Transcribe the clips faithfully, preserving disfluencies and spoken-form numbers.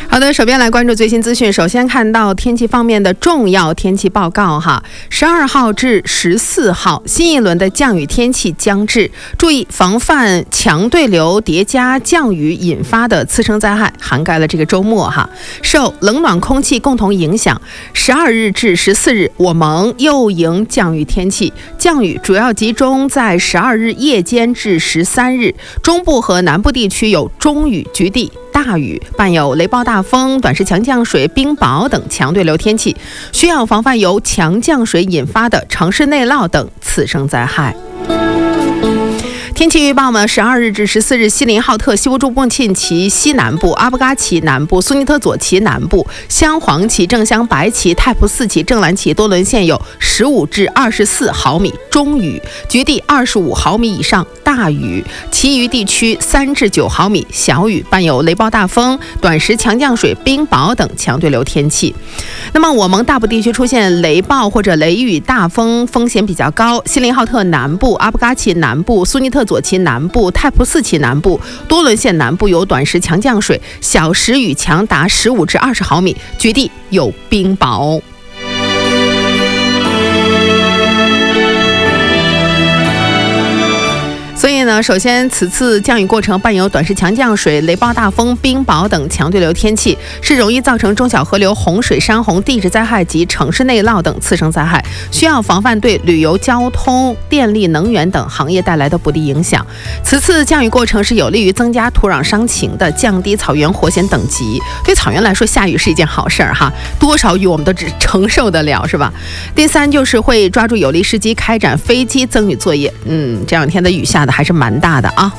好的，首先来关注最新资讯。首先看到天气方面的重要天气报告哈，十二号至十四号新一轮的降雨天气将至，注意防范强对流叠加降雨引发的次生灾害，涵盖了这个周末哈。受冷暖空气共同影响，十二日至十四日我蒙又迎降雨天气，降雨主要集中在十二日夜间至十三日，中部和南部地区有中雨局地大雨，伴有雷暴大风、短时强降水、冰雹等强对流天气，需要防范由强降水引发的城市内涝等次生灾害。天气预报呢？十二日至十四日，锡林浩特、西乌珠穆沁旗西南部、阿布嘎旗南部、苏尼特左旗南部、镶黄旗、正镶白旗、泰普四旗、正蓝旗多伦县有十五至二十四毫米中雨，局地二十五毫米以上大雨，其余地区三至九毫米小雨，伴有雷暴大风、短时强降水、冰雹等强对流天气。那么我蒙大部地区出现雷暴或者雷雨大风风险比较高，锡林浩特南部、阿布嘎旗南部、苏尼特左旗南部、泰普四旗南部、多伦县南部有短时强降水，小时雨强达十五至二十毫米，局地有冰雹。所以呢，首先此次降雨过程伴有短时强降水、雷暴大风、冰雹等强对流天气，是容易造成中小河流洪水、山洪、地质灾害及城市内涝等次生灾害，需要防范对旅游、交通、电力、能源等行业带来的不利影响。此次降雨过程是有利于增加土壤伤情的，降低草原火险等级。对草原来说，下雨是一件好事儿哈，多少雨我们都只承受得了，是吧？第三就是会抓住有利时机开展飞机增雨作业。嗯，这两天的雨下的还是蛮大的啊。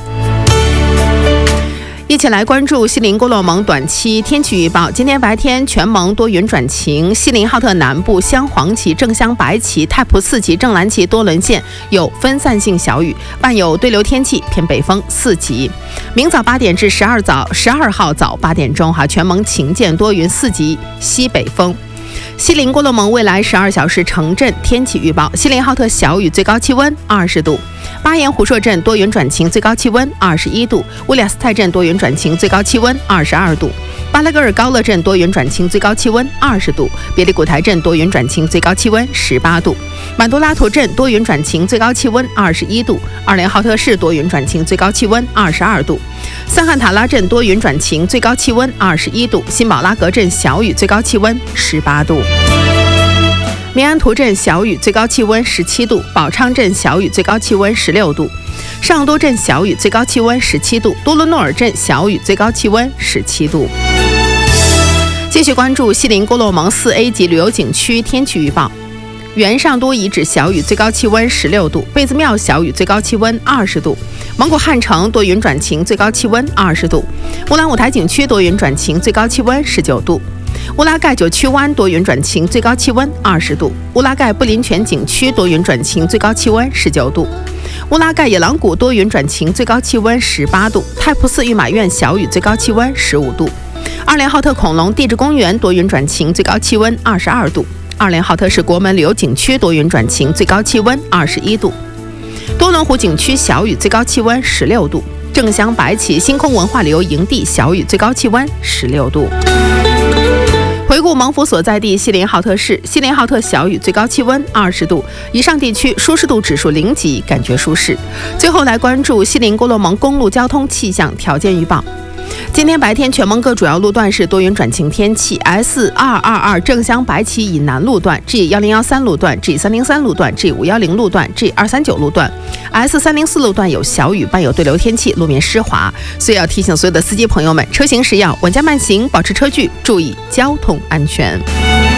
一起来关注锡林郭勒盟短期天气预报。今天白天全盟多云转晴，锡林浩特南部镶黄旗、正镶白旗、泰普四旗、正蓝旗多伦县有分散性小雨，伴有对流天气，偏北风四级。明早八点至十二早十二号早八点钟哈，全盟晴间多云四级西北风。锡林郭勒盟未来十二小时城镇天气预报：锡林浩特小雨，最高气温二十度；巴彦胡硕镇多云转晴，最高气温二十一度；乌里亚斯泰镇多云转晴，最高气温二十二度；巴拉格尔高勒镇多云转晴，最高气温二十度；别里古台镇多云转晴，最高气温十八度；满都拉图镇多云转晴，最高气温二十一度；二连浩特市多云转晴，最高气温二十二度；桑汉塔拉镇多云转晴，最高气温二十一度；辛宝拉格镇小雨，最高气温十八度；明安图镇小雨，最高气温十七度；宝昌镇小雨，最高气温十六度；上都镇小雨，最高气温十七度；多伦诺尔镇小雨，最高气温十七度。继续关注锡林郭勒盟四 A 级旅游景区天气预报：原上都遗址小雨，最高气温十六度；贝子庙小雨，最高气温二十度；蒙古汉城多云转晴，最高气温二十度；乌兰舞台景区多云转晴，最高气温十九度；乌拉盖九曲湾多云转晴，最高气温二十度；乌拉盖布林泉景区多云转晴，最高气温十九度；乌拉盖野狼谷多云转晴，最高气温十八度；泰普寺御马院小雨，最高气温十五度；二连浩特恐龙地质公园多云转晴，最高气温二十二度；二连浩特市国门旅游景区多云转晴，最高气温二十一度；多伦湖景区小雨，最高气温十六度；正镶白旗星空文化旅游营地小雨，最高气温十六度。回顾盟府所在地锡林浩特市，锡林浩特小雨，最高气温二十度，以上地区舒适度指数零级，感觉舒适。最后来关注锡林郭勒盟公路交通气象条件预报。今天白天全盟各主要路段是多云转晴天气 ，S 二二二正镶白旗以南路段、G 一零一三路段、G 三零三路段、G 五一零路段、G 二三九路段、S 三零四路段有小雨，伴有对流天气，路面湿滑，所以要提醒所有的司机朋友们，车行时要稳驾慢行，保持车距，注意交通安全。